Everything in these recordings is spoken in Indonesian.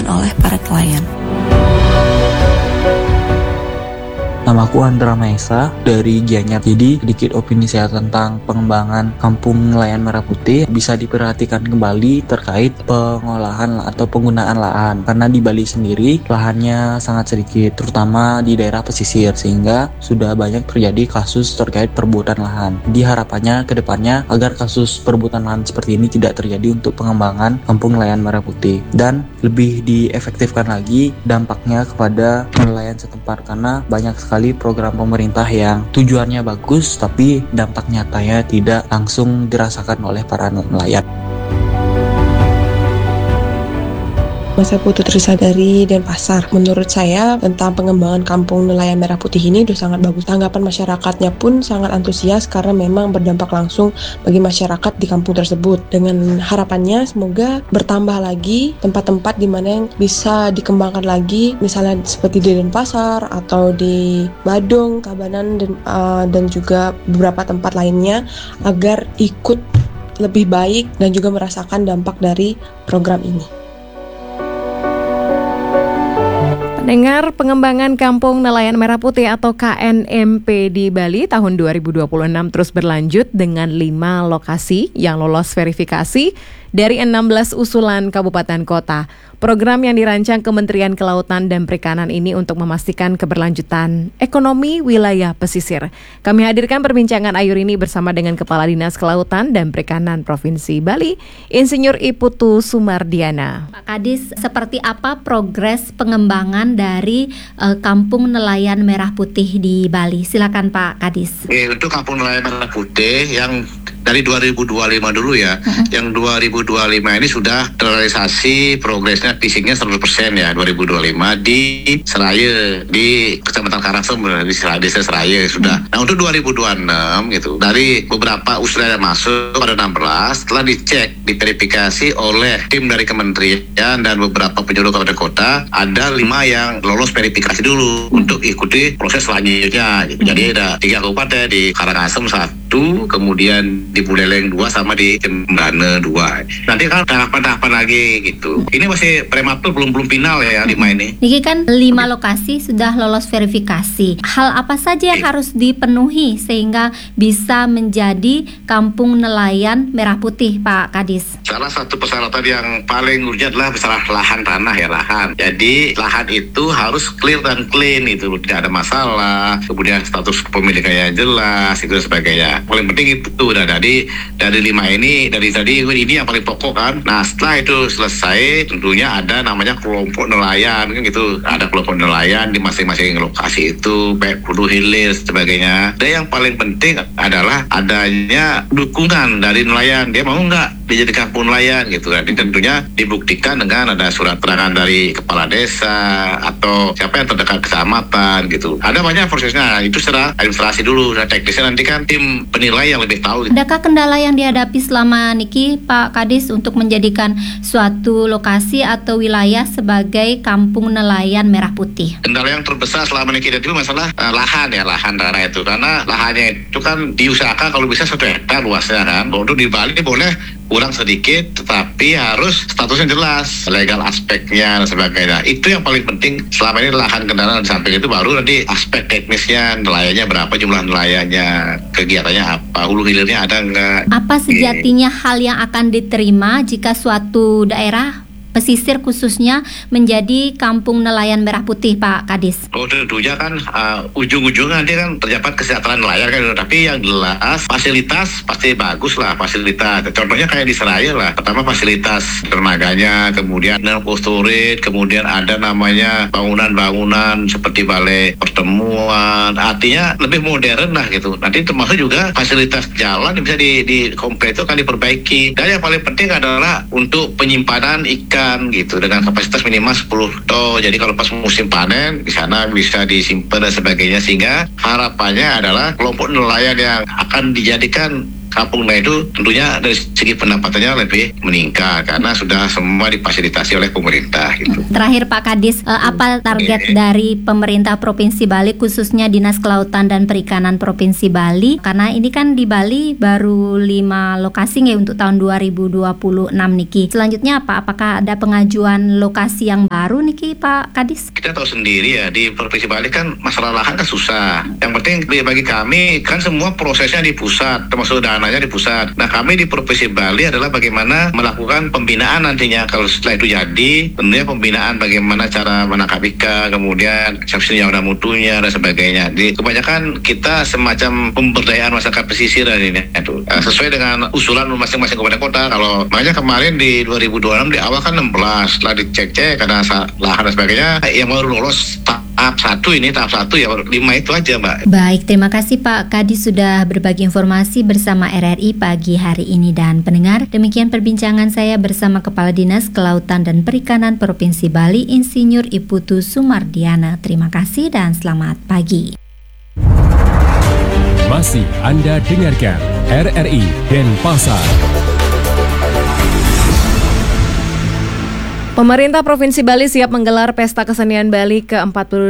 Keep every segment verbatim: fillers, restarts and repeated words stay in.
oleh para klien. Namaku Andra Maesa dari Gianyar. Jadi sedikit opini saya tentang pengembangan Kampung Nelayan Merah Putih bisa diperhatikan kembali terkait pengolahan atau penggunaan lahan. Karena di Bali sendiri lahannya sangat sedikit, terutama di daerah pesisir, sehingga sudah banyak terjadi kasus terkait perebutan lahan. Jadi harapannya ke depannya agar kasus perebutan lahan seperti ini tidak terjadi untuk pengembangan Kampung Nelayan Merah Putih, dan lebih diefektifkan lagi dampaknya kepada nelayan setempat, karena banyak sekali program pemerintah yang tujuannya bagus tapi dampak nyatanya tidak langsung dirasakan oleh para nelayan. Saya Putu Trisadari Denpasar. Menurut saya tentang pengembangan Kampung Nelayan Merah Putih ini sudah sangat bagus. Tanggapan masyarakatnya pun sangat antusias karena memang berdampak langsung bagi masyarakat di kampung tersebut. Dengan harapannya semoga bertambah lagi tempat-tempat di mana yang bisa dikembangkan lagi, misalnya seperti di Denpasar atau di Badung, Tabanan, dan, uh, dan juga beberapa tempat lainnya, agar ikut lebih baik dan juga merasakan dampak dari program ini. Pendengar, pengembangan Kampung Nelayan Merah Putih atau K N M P di Bali tahun dua ribu dua puluh enam terus berlanjut dengan lima lokasi yang lolos verifikasi dari enam belas usulan kabupaten kota. Program yang dirancang Kementerian Kelautan dan Perikanan ini untuk memastikan keberlanjutan ekonomi wilayah pesisir. Kami hadirkan perbincangan Ayur ini bersama dengan Kepala Dinas Kelautan dan Perikanan Provinsi Bali, Insinyur Iputu Sumardiana. Pak Kadis, seperti apa progres pengembangan dari uh, Kampung Nelayan Merah Putih di Bali? Silakan Pak Kadis. Eh, untuk Kampung Nelayan Merah Putih yang dari dua ribu dua puluh lima dulu ya, uh-huh. yang dua ribu dua puluh lima ini sudah terrealisasi progresnya, fisiknya seratus persen ya, dua ribu dua puluh lima di Seraya, di Kecamatan Karangsem, di Desa Seraya sudah. Uh-huh. Nah untuk dua ribu dua puluh enam gitu, dari beberapa usulan yang masuk pada enam belas, setelah dicek, diverifikasi oleh tim dari kementerian dan beberapa penjuru kabupaten kota, ada lima yang lolos verifikasi dulu uh-huh. untuk ikuti proses selanjutnya gitu. Uh-huh. Jadi ada tiga kabupaten, di Karangasem satu, kemudian di Buleleng dua, sama di Jembrana dua. Nanti kan tahapan-tahapan lagi gitu. Ini masih prematur, belum belum final ya lima ini. Ini kan lima lokasi sudah lolos verifikasi. Hal apa saja yang harus dipenuhi sehingga bisa menjadi Kampung Nelayan Merah Putih, Pak Kadis? Salah satu persyaratan yang paling urgent adalah masalah lahan tanah ya, lahan. Jadi lahan itu harus clear dan clean, itu tidak ada masalah. Kemudian status kepemilikannya jelas, itu sebagainya. Paling penting itu udah ada. Jadi dari lima ini, dari tadi ini yang paling pokok kan. Nah setelah itu selesai, tentunya ada namanya kelompok nelayan kan gitu. Ada kelompok nelayan di masing-masing lokasi itu, baik hulu hilir sebagainya. Dan yang paling penting adalah adanya dukungan dari nelayan. Dia mau nggak dijadikan kampung nelayan gitu. Jadi tentunya dibuktikan dengan ada surat terangan dari kepala desa atau siapa yang terdekat kecamatan gitu. Ada banyak prosesnya. Itu secara administrasi dulu, dan teknisnya nanti kan tim penilai yang lebih tahu. Adakah kendala yang dihadapi selama niki Pak Kadis untuk menjadikan suatu lokasi atau wilayah sebagai Kampung Nelayan Merah Putih? Kendala yang terbesar selama niki itu masalah uh, lahan ya, lahan tanah itu. Karena lahannya itu kan diusahakan kalau bisa satu hektar luasnya kan. Untuk di Bali boleh kurang sedikit, tetapi harus statusnya jelas, legal aspeknya dan sebagainya. Itu yang paling penting selama ini, lahan kendaraan. Di samping itu baru nanti aspek teknisnya, nelayannya berapa, jumlah nelayannya, kegiatannya apa, hulu hilirnya ada enggak. Apa sejatinya hal yang akan diterima jika suatu daerah pesisir khususnya menjadi Kampung Nelayan Merah Putih, Pak Kadis? Oh tentunya kan uh, ujung-ujungnya nanti kan terdapat kesejahteraan nelayan kan, tapi yang jelas fasilitas pasti bagus lah, fasilitas. Contohnya kayak di Seraya lah, pertama fasilitas dermaganya, kemudian storage, kemudian ada namanya bangunan-bangunan seperti balai pertemuan, artinya lebih modern lah gitu. Nanti termasuk juga fasilitas jalan yang bisa di, di komplek itu akan diperbaiki. Dan yang paling penting adalah untuk penyimpanan ikan gitu dengan kapasitas minimal sepuluh ton. Jadi kalau pas musim panen di sana bisa disimpan dan sebagainya, sehingga harapannya adalah kelompok nelayan yang akan dijadikan kampung nelayan itu tentunya dari segi pendapatannya lebih meningkat karena sudah semua difasilitasi oleh pemerintah gitu. Terakhir Pak Kadis, eh, apa target okay. dari pemerintah Provinsi Bali khususnya Dinas Kelautan dan Perikanan Provinsi Bali? Karena ini kan di Bali baru lima lokasi nggih untuk tahun dua ribu dua puluh enam niki. Selanjutnya apa? Apakah ada pengajuan lokasi yang baru baru niki Pak Kadis? Kita tahu sendiri ya, di Provinsi Bali kan masalah lahan kan susah. Yang penting bagi kami kan semua prosesnya di pusat, termasuk dananya di pusat. Nah kami di Provinsi Bali adalah bagaimana melakukan pembinaan nantinya. Kalau setelah itu jadi, tentunya pembinaan bagaimana cara menangkap ikan, kemudian subsidi yang ada mutunya dan sebagainya. Jadi kebanyakan kita semacam pemberdayaan masyarakat pesisir dan ini itu sesuai dengan usulan masing-masing kabupaten kota. Kalau makanya kemarin di dua ribu dua puluh enam di awal kan enam belas, setelah dicek-cek karena lahan dan sebagainya, yang baru lolos tahap satu ini tahap satu ya baru lima itu aja Mbak. Baik, terima kasih Pak Kadis sudah berbagi informasi bersama R R I pagi hari ini. Dan pendengar, demikian perbincangan saya bersama Kepala Dinas Kelautan dan Perikanan Provinsi Bali, Insinyur Iputu Sumardiana. Terima kasih dan selamat pagi. Masih Anda dengarkan R R I Denpasar. Pemerintah Provinsi Bali siap menggelar Pesta Kesenian Bali ke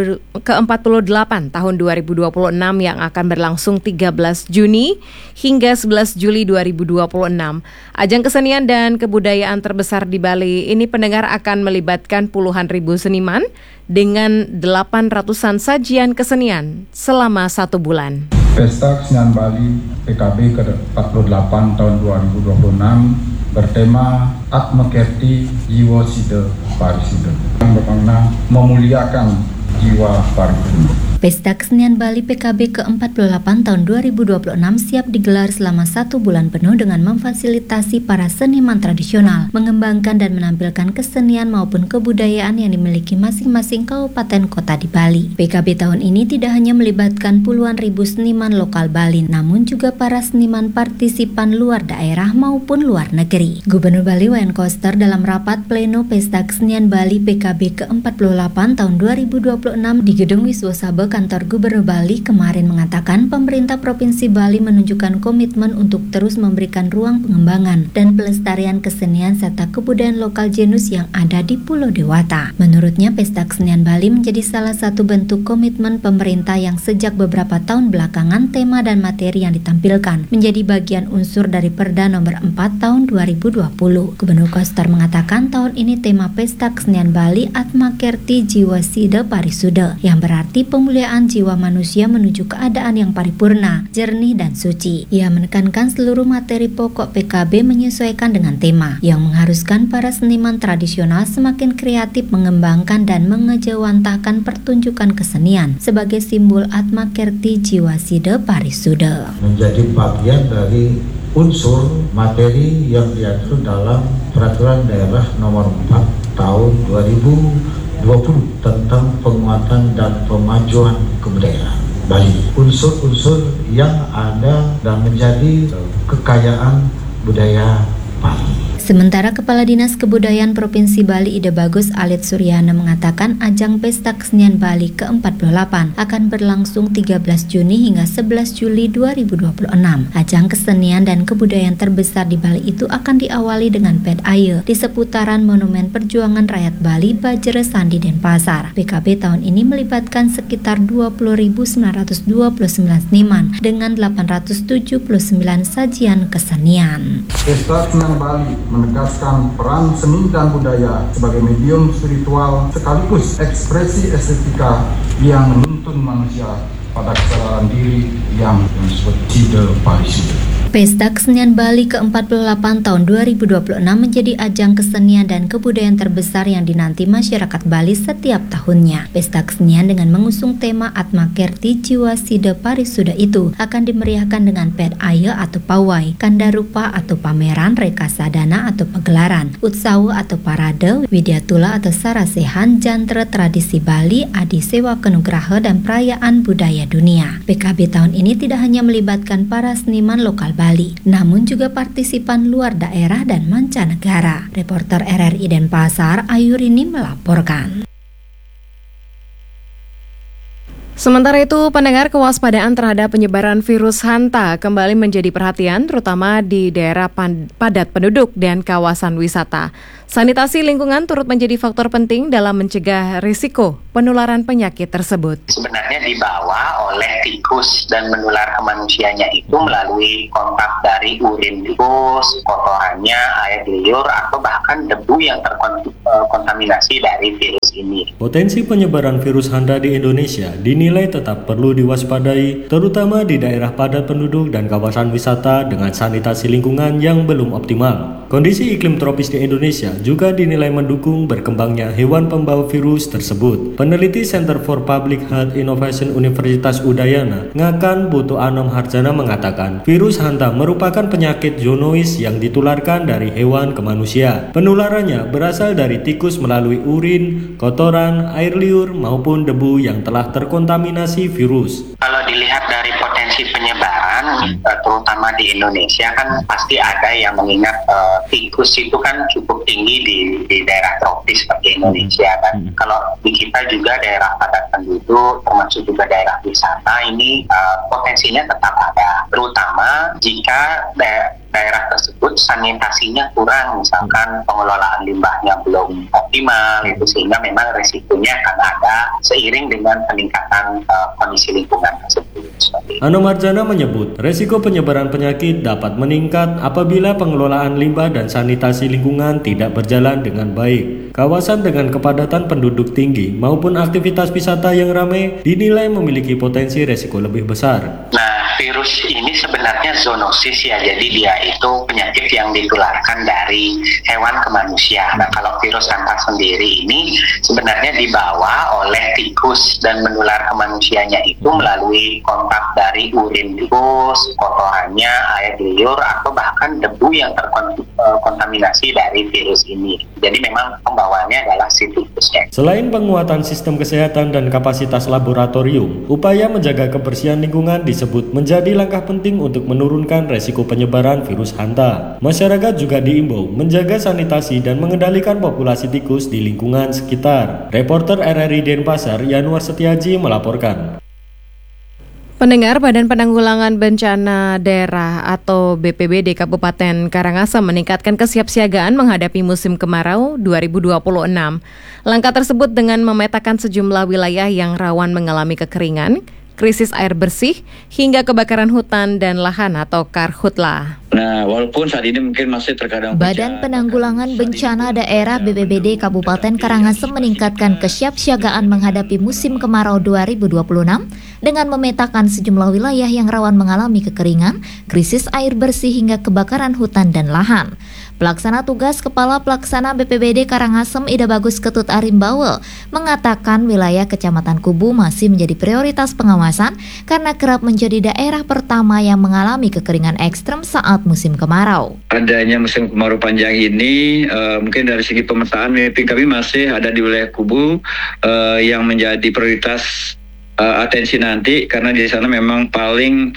empat puluh delapan tahun dua ribu dua puluh enam yang akan berlangsung tiga belas Juni hingga sebelas Juli dua ribu dua puluh enam. Ajang kesenian dan kebudayaan terbesar di Bali ini pendengar akan melibatkan puluhan ribu seniman dengan delapan ratusan sajian kesenian selama satu bulan. Pesta Kesenian Bali P K B ke empat puluh delapan tahun dua ribu dua puluh enam bertema Atmakerti Jiwa Sida Parisida yang bermakna memuliakan jiwa paripurna. Pesta Kesenian Bali P K B ke empat puluh delapan tahun dua ribu dua puluh enam siap digelar selama satu bulan penuh dengan memfasilitasi para seniman tradisional, mengembangkan dan menampilkan kesenian maupun kebudayaan yang dimiliki masing-masing kabupaten kota di Bali. P K B tahun ini tidak hanya melibatkan puluhan ribu seniman lokal Bali, namun juga para seniman partisipan luar daerah maupun luar negeri. Gubernur Bali Wayan Koster dalam rapat pleno Pesta Kesenian Bali P K B ke empat puluh delapan tahun dua ribu dua puluh enam di Gedung Wiswasabha Kantor Gubernur Bali kemarin mengatakan pemerintah Provinsi Bali menunjukkan komitmen untuk terus memberikan ruang pengembangan dan pelestarian kesenian serta kebudayaan lokal genus yang ada di Pulau Dewata. Menurutnya, Pesta Kesenian Bali menjadi salah satu bentuk komitmen pemerintah yang sejak beberapa tahun belakangan tema dan materi yang ditampilkan menjadi bagian unsur dari Perda nomor empat tahun dua ribu dua puluh. Gubernur Koster mengatakan tahun ini tema Pesta Kesenian Bali Atmakerti Jiwa Sida Parisida yang berarti pemulihan jiwa manusia menuju keadaan yang paripurna, jernih dan suci. Ia menekankan seluruh materi pokok P K B menyesuaikan dengan tema yang mengharuskan para seniman tradisional semakin kreatif mengembangkan dan mengejawantahkan pertunjukan kesenian sebagai simbol Atmakerti Jiwa Sida Parisida. Menjadi bagian dari unsur materi yang diatur dalam Peraturan Daerah Nomor empat Tahun dua ribu dua puluh tentang penguatan dan pemajuan kebudayaan Bali. Unsur-unsur yang ada dan menjadi kekayaan budaya Bali. Sementara Kepala Dinas Kebudayaan Provinsi Bali Ida Bagus Alit Suryana mengatakan ajang Pesta Kesenian Bali ke empat puluh delapan akan berlangsung tiga belas Juni hingga sebelas Juli dua ribu dua puluh enam. Ajang kesenian dan kebudayaan terbesar di Bali itu akan diawali dengan Ped Aye di seputaran Monumen Perjuangan Rakyat Bali Bajere Sandi Denpasar. P K B tahun ini melibatkan sekitar dua puluh ribu sembilan ratus dua puluh sembilan seniman dengan delapan ratus tujuh puluh sembilan sajian kesenian. Pesta Kesenian Bali menegaskan peran seni dan budaya sebagai medium spiritual sekaligus ekspresi estetika yang menuntun manusia pada kesadaran diri yang disebut Sida Parisida. Pesta Kesenian Bali ke empat puluh delapan tahun dua ribu dua puluh enam menjadi ajang kesenian dan kebudayaan terbesar yang dinanti masyarakat Bali setiap tahunnya. Pesta kesenian dengan mengusung tema Atmakerti Jiwa Sida Parisida itu akan dimeriahkan dengan Ped Aye atau pawai, kandarupa atau pameran, rekasadana atau pagelaran, utsawa atau parade, widyatula atau sarasehan, jantre tradisi Bali, adi sewa kenugraha dan perayaan budaya dunia. P K B tahun ini tidak hanya melibatkan para seniman lokal Bali, namun juga partisipan luar daerah dan mancanegara. Reporter R R I Denpasar, Ayurini melaporkan. Sementara itu, pendengar, kewaspadaan terhadap penyebaran virus hanta kembali menjadi perhatian, terutama di daerah padat penduduk dan kawasan wisata. Sanitasi lingkungan turut menjadi faktor penting dalam mencegah risiko penularan penyakit tersebut. Sebenarnya dibawa oleh tikus dan menular ke manusianya itu melalui kontak dari urin tikus, kotorannya, air liur, atau bahkan debu yang terkontaminasi dari virus ini. Potensi penyebaran virus Hanta di Indonesia dinilai tetap perlu diwaspadai, terutama di daerah padat penduduk dan kawasan wisata dengan sanitasi lingkungan yang belum optimal. Kondisi iklim tropis di Indonesia juga dinilai mendukung berkembangnya hewan pembawa virus tersebut. Peneliti Center for Public Health Innovation Universitas Udayana, Ngakan Putu Anom Harjana mengatakan, virus Hanta merupakan penyakit zoonosis yang ditularkan dari hewan ke manusia. Penularannya berasal dari tikus melalui urin, kotoran, air liur, maupun debu yang telah terkontaminasi virus. Kalau dilihat dari potensi penyebaran, terutama di Indonesia kan pasti ada yang mengingat uh, tikus itu kan cukup tinggi di, di daerah tropis seperti Indonesia. Dan kalau di kita juga daerah padat penduduk, termasuk juga daerah wisata, ini uh, potensinya tetap ada. Terutama jika da- daerah tersebut sanitasinya kurang, misalkan pengelolaan limbahnya belum optimal, itu sehingga memang resikonya akan ada seiring dengan peningkatan uh, kondisi lingkungan tersebut. Anom Harjana menyebut, resiko penyebaran penyakit dapat meningkat apabila pengelolaan limbah dan sanitasi lingkungan tidak berjalan dengan baik. Kawasan dengan kepadatan penduduk tinggi maupun aktivitas wisata yang ramai dinilai memiliki potensi resiko lebih besar. Nah, virus ini sebenarnya zoonosis ya, jadi dia itu penyakit yang ditularkan dari hewan ke manusia. Nah, kalau virus Hanta sendiri ini sebenarnya dibawa oleh tikus dan menular ke manusianya itu melalui kontak dari urin tikus, kotorannya, air liur, atau bahkan debu yang terkontaminasi dari virus ini. Jadi memang pembawanya adalah si tikusnya. Selain penguatan sistem kesehatan dan kapasitas laboratorium, upaya menjaga kebersihan lingkungan disebut menjadi langkah penting untuk menurunkan resiko penyebaran virus Hanta. Masyarakat juga diimbau menjaga sanitasi dan mengendalikan populasi tikus di lingkungan sekitar. Reporter R R I Denpasar, Yanuar Setiaji melaporkan. Pendengar, Badan Penanggulangan Bencana Daerah atau B P B D Kabupaten Karangasem meningkatkan kesiapsiagaan menghadapi musim kemarau dua ribu dua puluh enam. Langkah tersebut dengan memetakan sejumlah wilayah yang rawan mengalami kekeringan, krisis air bersih, hingga kebakaran hutan dan lahan atau karhutla. Nah, walaupun saat ini mungkin masih terkadang Badan Penanggulangan Bencana Daerah B P B D Kabupaten Karangasem meningkatkan kesiapsiagaan menghadapi musim kemarau dua ribu dua puluh enam dengan memetakan sejumlah wilayah yang rawan mengalami kekeringan, krisis air bersih hingga kebakaran hutan dan lahan. Pelaksana tugas Kepala Pelaksana B P B D Karangasem Ida Bagus Ketut Arimbawe mengatakan wilayah Kecamatan Kubu masih menjadi prioritas pengawasan karena kerap menjadi daerah pertama yang mengalami kekeringan ekstrem saat musim kemarau. Adanya musim kemarau panjang ini uh, mungkin dari segi pemetaan mapping kami masih ada di wilayah Kubu uh, yang menjadi prioritas uh, atensi nanti karena di sana memang paling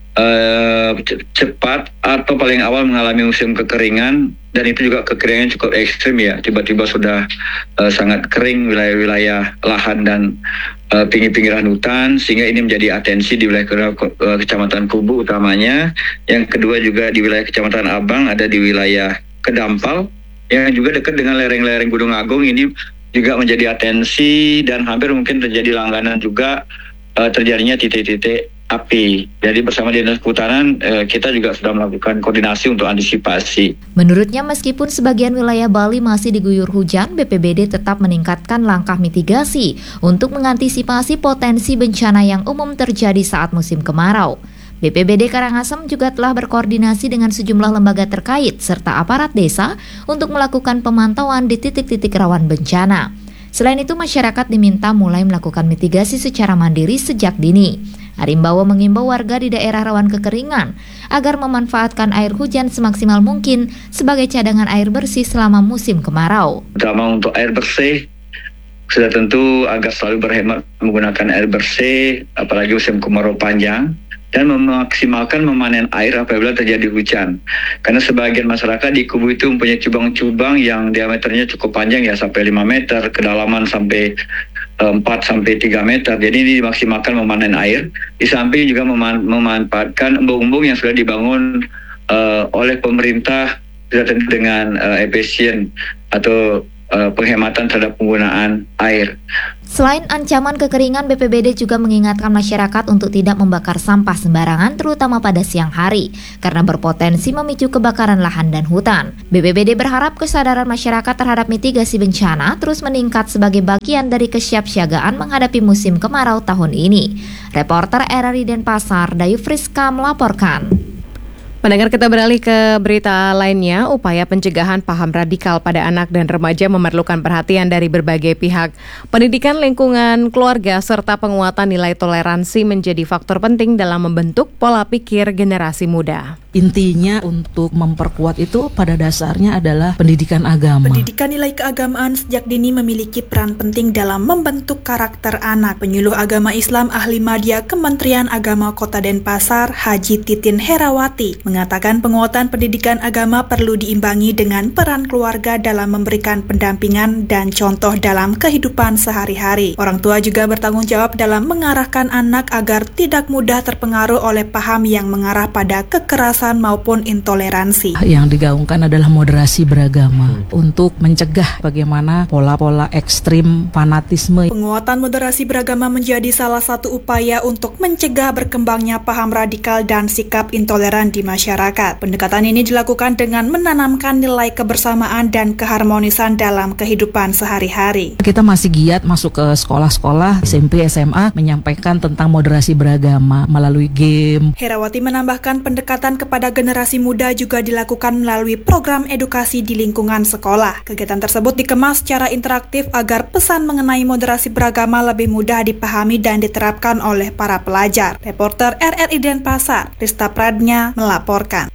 uh, cepat atau paling awal mengalami musim kekeringan, dan itu juga kekeringan cukup ekstrim ya, tiba-tiba sudah uh, sangat kering wilayah-wilayah lahan dan uh, pinggir-pinggiran hutan, sehingga ini menjadi atensi di wilayah ke, uh, Kecamatan Kubu utamanya. Yang kedua juga di wilayah Kecamatan Abang, ada di wilayah Kedampal yang juga dekat dengan lereng-lereng Gunung Agung, ini juga menjadi atensi dan hampir mungkin terjadi langganan juga uh, terjadinya titik-titik api. Jadi bersama Dinas Kehutanan eh, kita juga sudah melakukan koordinasi untuk antisipasi. Menurutnya meskipun sebagian wilayah Bali masih diguyur hujan, B P B D tetap meningkatkan langkah mitigasi untuk mengantisipasi potensi bencana yang umum terjadi saat musim kemarau. B P B D Karangasem juga telah berkoordinasi dengan sejumlah lembaga terkait serta aparat desa untuk melakukan pemantauan di titik-titik rawan bencana. Selain itu, masyarakat diminta mulai melakukan mitigasi secara mandiri sejak dini. Arimbawa mengimbau warga di daerah rawan kekeringan agar memanfaatkan air hujan semaksimal mungkin sebagai cadangan air bersih selama musim kemarau. Terutama untuk air bersih, sudah tentu agar selalu berhemat menggunakan air bersih, apalagi musim kemarau panjang, dan memaksimalkan memanen air apabila terjadi hujan. Karena sebagian masyarakat di Kubu itu mempunyai cubang-cubang yang diameternya cukup panjang ya, sampai lima meter, kedalaman sampai empat sampai tiga meter. Jadi ini dimaksimalkan memanen air. Di samping juga mem- memanfaatkan embung-embung yang sudah dibangun uh, oleh pemerintah sudah tentu dengan uh, efisien atau uh, penghematan terhadap penggunaan air. Selain ancaman kekeringan, B P B D juga mengingatkan masyarakat untuk tidak membakar sampah sembarangan, terutama pada siang hari, karena berpotensi memicu kebakaran lahan dan hutan. B P B D berharap kesadaran masyarakat terhadap mitigasi bencana terus meningkat sebagai bagian dari kesiapsiagaan menghadapi musim kemarau tahun ini. Reporter R R I Denpasar, Dayu Friska melaporkan. Pendengar, kita beralih ke berita lainnya. Upaya pencegahan paham radikal pada anak dan remaja memerlukan perhatian dari berbagai pihak. Pendidikan lingkungan keluarga serta penguatan nilai toleransi menjadi faktor penting dalam membentuk pola pikir generasi muda. Intinya untuk memperkuat itu pada dasarnya adalah pendidikan agama. Pendidikan nilai keagamaan sejak dini memiliki peran penting dalam membentuk karakter anak. Penyuluh agama Islam Ahli Madya Kementerian Agama Kota Denpasar, Haji Titin Herawati, mengatakan penguatan pendidikan agama perlu diimbangi dengan peran keluarga dalam memberikan pendampingan dan contoh dalam kehidupan sehari-hari. Orang tua juga bertanggung jawab dalam mengarahkan anak agar tidak mudah terpengaruh oleh paham yang mengarah pada kekerasan maupun intoleransi. Yang digaungkan adalah moderasi beragama untuk mencegah bagaimana pola-pola ekstrim fanatisme. Penguatan moderasi beragama menjadi salah satu upaya untuk mencegah berkembangnya paham radikal dan sikap intoleran di masyarakat. Pendekatan ini dilakukan dengan menanamkan nilai kebersamaan dan keharmonisan dalam kehidupan sehari-hari. Kita masih giat masuk ke sekolah-sekolah S M P, S M A menyampaikan tentang moderasi beragama melalui game. Herawati menambahkan pendekatan ke Kepada generasi muda juga dilakukan melalui program edukasi di lingkungan sekolah. Kegiatan tersebut dikemas secara interaktif agar pesan mengenai moderasi beragama lebih mudah dipahami dan diterapkan oleh para pelajar. Reporter R R I Denpasar, Rista Pradnya melaporkan.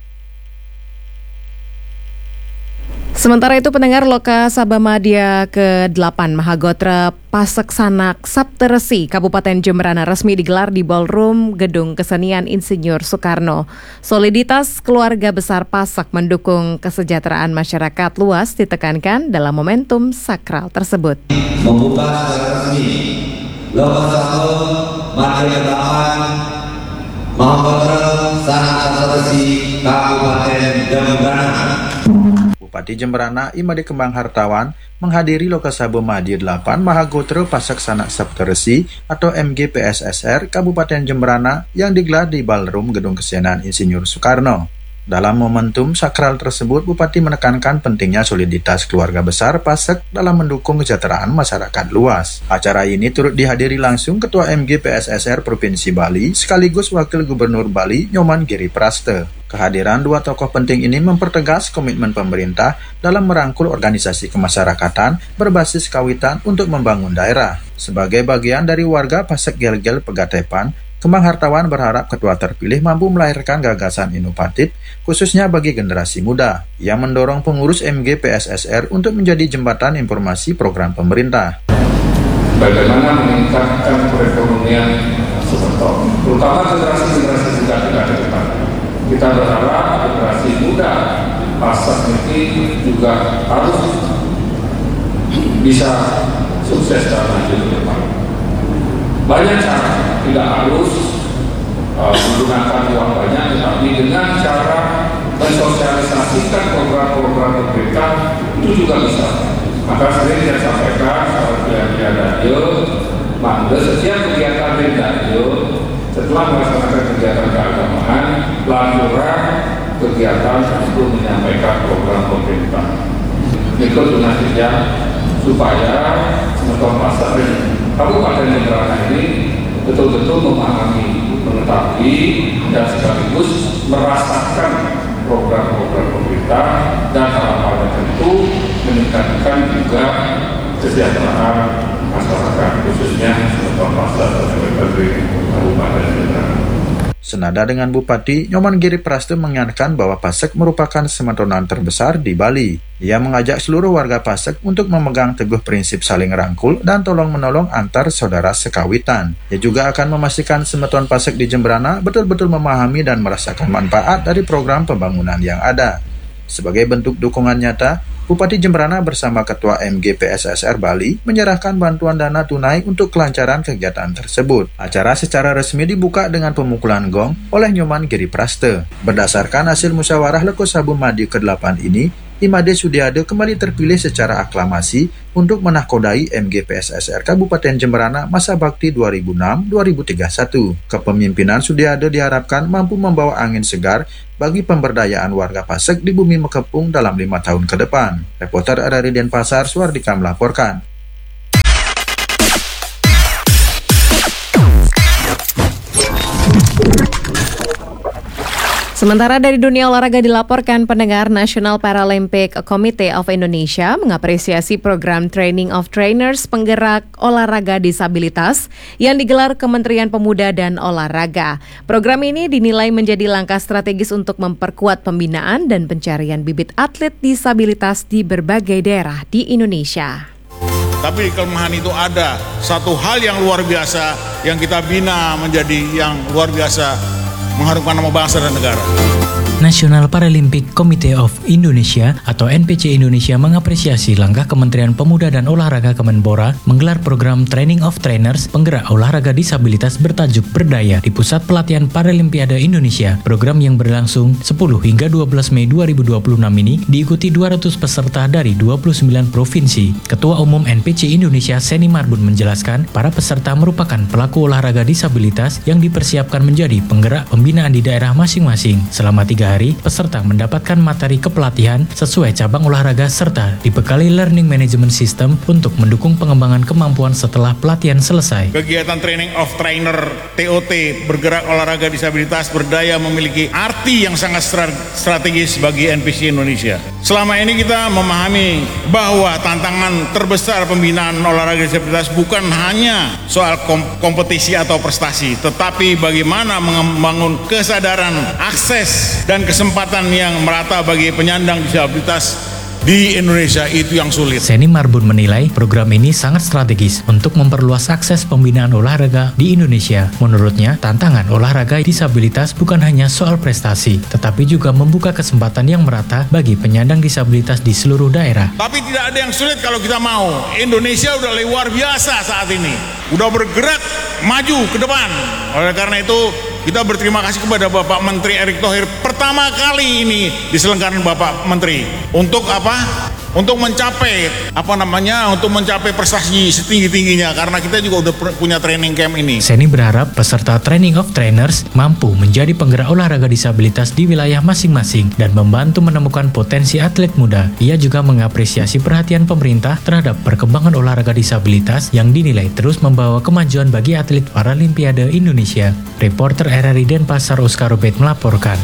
Sementara itu, pendengar, Loka Sabamadya ke delapan Mahagotra Paseksanak Sapteresi Kabupaten Jemberana resmi digelar di Ballroom Gedung Kesenian Insinyur Soekarno. Soliditas keluarga besar Pasak mendukung kesejahteraan masyarakat luas ditekankan dalam momentum sakral tersebut. Membuka secara resmi Loka Sabamadya ke delapan Mahagotra Paseksanak Sapteresi Kabupaten Jemberana. Bupati Jemberana Imade Kembang Hartawan menghadiri Lokasabo Madya delapan Mahagotra Paseksanak Sapteresi atau M G P S S R Kabupaten Jemberana yang digelar di Ballroom Gedung Kesenian Insinyur Soekarno. Dalam momentum sakral tersebut, Bupati menekankan pentingnya soliditas keluarga besar Pasek dalam mendukung kesejahteraan masyarakat luas. Acara ini turut dihadiri langsung Ketua M G P S S R Provinsi Bali sekaligus Wakil Gubernur Bali Nyoman Giripraste. Kehadiran dua tokoh penting ini mempertegas komitmen pemerintah dalam merangkul organisasi kemasyarakatan berbasis kawitan untuk membangun daerah. Sebagai bagian dari warga Pasek Gel-Gel Pegatepan, Kembang Hartawan berharap ketua terpilih mampu melahirkan gagasan inovatif, khususnya bagi generasi muda. Ia mendorong pengurus M G P S S R untuk menjadi jembatan informasi program pemerintah. Bagaimana meningkatkan perekonomian sebentar, terutama generasi-generasi muda kita ke depan. Kita berharap generasi muda Pasek ini juga harus bisa sukses dalam maju ke depan. Banyak cara, tidak harus uh, menggunakan uang banyak, tetapi dengan cara mensosialisasikan program-program pemerintah itu juga bisa. Maka sering saya sampaikan kalau kegiatan radio, maka setiap kegiatan radio setelah melaksanakan kegiatan keagamaan, laporan kegiatan untuk menyampaikan program pemerintah. Ikut tunasnya supaya sementara pasar Kabupaten Jemberana ini betul-betul memahami, mengetahui dan sekaligus merasakan program-program pemerintah dan harapannya tentu meningkatkan juga kesejahteraan masyarakat khususnya sementara pasar dari Kabupaten Jemberana. Senada dengan Bupati, Nyoman Giripraste mengingatkan bahwa Pasek merupakan semetronan terbesar di Bali. Ia mengajak seluruh warga Pasek untuk memegang teguh prinsip saling rangkul dan tolong-menolong antar saudara sekawitan. Ia juga akan memastikan semetron Pasek di Jemberana betul-betul memahami dan merasakan manfaat dari program pembangunan yang ada. Sebagai bentuk dukungan nyata, Bupati Jemberana bersama Ketua M G P S S R Bali menyerahkan bantuan dana tunai untuk kelancaran kegiatan tersebut. Acara secara resmi dibuka dengan pemukulan gong oleh Nyoman Giripraste. Berdasarkan hasil musyawarah Lokasabo Madya ke delapan ini, Imade Sudiade kembali terpilih secara aklamasi untuk menahkodai M G P S S R Kabupaten Jemberana masa bakti dua ribu enam sampai dua ribu tiga puluh satu. Kepemimpinan Sudiade diharapkan mampu membawa angin segar bagi pemberdayaan warga Pasek di bumi Mekepung dalam lima tahun ke depan. Reporter R R I Denpasar, Suardika melaporkan. Sementara dari dunia olahraga dilaporkan, pendengar, National Paralympic Committee of Indonesia mengapresiasi program Training of Trainers penggerak olahraga disabilitas yang digelar Kementerian Pemuda dan Olahraga. Program ini dinilai menjadi langkah strategis untuk memperkuat pembinaan dan pencarian bibit atlet disabilitas di berbagai daerah di Indonesia. Tapi kelemahan itu ada, satu hal yang luar biasa yang kita bina menjadi yang luar biasa, mengharumkan nama bangsa dan negara. National Paralympic Committee of Indonesia atau N P C Indonesia mengapresiasi langkah Kementerian Pemuda dan Olahraga Kemenpora menggelar program Training of Trainers penggerak olahraga disabilitas bertajuk Berdaya di Pusat Pelatihan Paralimpiade Indonesia. Program yang berlangsung sepuluh hingga dua belas Mei dua ribu dua puluh enam ini diikuti dua ratus peserta dari dua puluh sembilan provinsi. Ketua Umum N P C Indonesia Seni Marbun menjelaskan, para peserta merupakan pelaku olahraga disabilitas yang dipersiapkan menjadi penggerak pembinaan di daerah masing-masing. Selama tiga hari, peserta mendapatkan materi kepelatihan sesuai cabang olahraga serta dibekali learning management system untuk mendukung pengembangan kemampuan setelah pelatihan selesai. Kegiatan Training of Trainer T O T bergerak olahraga disabilitas berdaya memiliki arti yang sangat strategis bagi N P C Indonesia. Selama ini kita memahami bahwa tantangan terbesar pembinaan olahraga disabilitas bukan hanya soal kom- kompetisi atau prestasi, tetapi bagaimana membangun kesadaran, akses, dan kesempatan yang merata bagi penyandang disabilitas di Indonesia. Itu yang sulit. Seni Marbun menilai program ini sangat strategis untuk memperluas akses pembinaan olahraga di Indonesia. Menurutnya, tantangan olahraga disabilitas bukan hanya soal prestasi, tetapi juga membuka kesempatan yang merata bagi penyandang disabilitas di seluruh daerah. Tapi tidak ada yang sulit kalau kita mau. Indonesia udah luar biasa saat ini, udah bergerak maju ke depan. Oleh karena itu, kita berterima kasih kepada Bapak Menteri Erick Thohir, pertama kali ini diselenggarakan Bapak Menteri. Untuk apa? Untuk mencapai apa namanya? Untuk mencapai prestasi setinggi-tingginya, karena kita juga udah punya training camp ini. Seni berharap peserta Training of Trainers mampu menjadi penggerak olahraga disabilitas di wilayah masing-masing dan membantu menemukan potensi atlet muda. Ia juga mengapresiasi perhatian pemerintah terhadap perkembangan olahraga disabilitas yang dinilai terus membawa kemajuan bagi atlet Paralimpiade Indonesia. Reporter R R I Denpasar Oscar Robert melaporkan.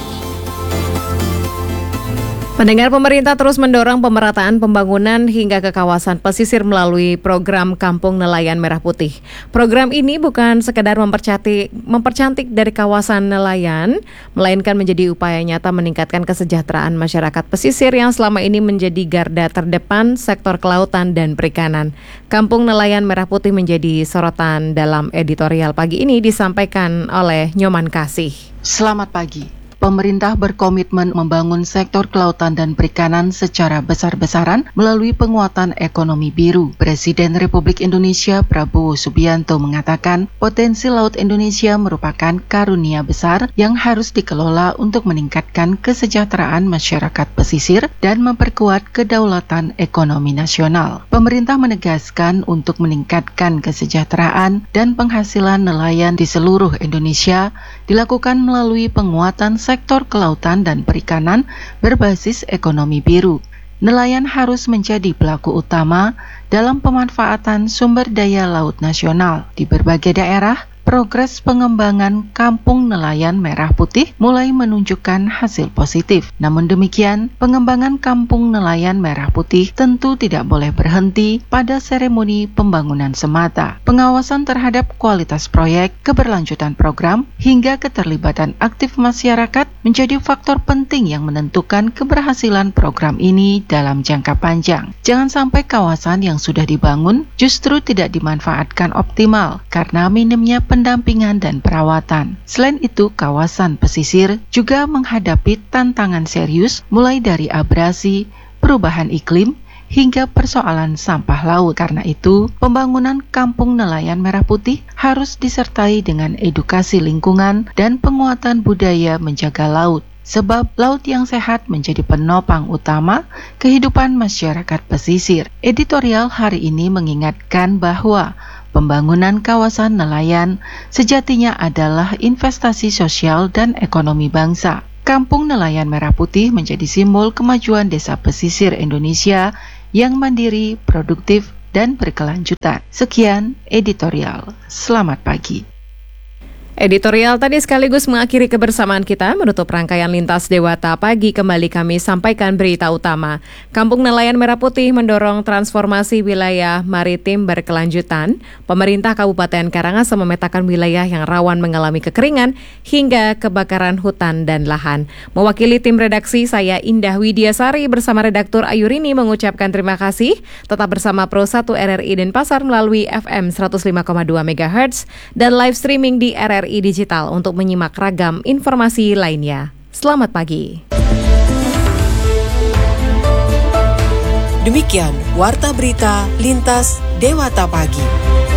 Pendengar, pemerintah terus mendorong pemerataan pembangunan hingga ke kawasan pesisir melalui program Kampung Nelayan Merah Putih. Program ini bukan sekedar mempercantik, mempercantik dari kawasan nelayan, melainkan menjadi upaya nyata meningkatkan kesejahteraan masyarakat pesisir yang selama ini menjadi garda terdepan sektor kelautan dan perikanan. Kampung Nelayan Merah Putih menjadi sorotan dalam editorial pagi ini disampaikan oleh Nyoman Kasih. Selamat pagi. Pemerintah berkomitmen membangun sektor kelautan dan perikanan secara besar-besaran melalui penguatan ekonomi biru. Presiden Republik Indonesia Prabowo Subianto mengatakan potensi laut Indonesia merupakan karunia besar yang harus dikelola untuk meningkatkan kesejahteraan masyarakat pesisir dan memperkuat kedaulatan ekonomi nasional. Pemerintah menegaskan untuk meningkatkan kesejahteraan dan penghasilan nelayan di seluruh Indonesia dilakukan melalui penguatan sektor kelautan dan perikanan berbasis ekonomi biru. Nelayan harus menjadi pelaku utama dalam pemanfaatan sumber daya laut nasional. Di berbagai daerah, progres pengembangan Kampung Nelayan Merah Putih mulai menunjukkan hasil positif. Namun demikian, pengembangan Kampung Nelayan Merah Putih tentu tidak boleh berhenti pada seremoni pembangunan semata. Pengawasan terhadap kualitas proyek, keberlanjutan program, hingga keterlibatan aktif masyarakat menjadi faktor penting yang menentukan keberhasilan program ini dalam jangka panjang. Jangan sampai kawasan yang sudah dibangun justru tidak dimanfaatkan optimal karena minimnya pendampingan dan perawatan. Selain itu, kawasan pesisir juga menghadapi tantangan serius mulai dari abrasi, perubahan iklim, hingga persoalan sampah laut. Karena itu, pembangunan Kampung Nelayan Merah Putih harus disertai dengan edukasi lingkungan dan penguatan budaya menjaga laut. sebab laut yang sehat menjadi penopang utama kehidupan masyarakat pesisir. Editorial hari ini mengingatkan bahwa pembangunan kawasan nelayan sejatinya adalah investasi sosial dan ekonomi bangsa. Kampung Nelayan Merah Putih menjadi simbol kemajuan desa pesisir Indonesia yang mandiri, produktif, dan berkelanjutan. Sekian editorial. Selamat pagi. Editorial tadi sekaligus mengakhiri kebersamaan kita menutup rangkaian Lintas Dewata Pagi. Kembali kami sampaikan berita utama. Kampung Nelayan Merah Putih mendorong transformasi wilayah maritim berkelanjutan. Pemerintah Kabupaten Karangasem memetakan wilayah yang rawan mengalami kekeringan hingga kebakaran hutan dan lahan. Mewakili tim redaksi, saya Indah Widiasari bersama redaktur Ayurini mengucapkan terima kasih. Tetap bersama Pro satu R R I Denpasar melalui F M seratus lima koma dua megahertz dan live streaming di R R I Digital untuk menyimak ragam informasi lainnya. Selamat pagi. Demikian Warta Berita Lintas Dewata Pagi.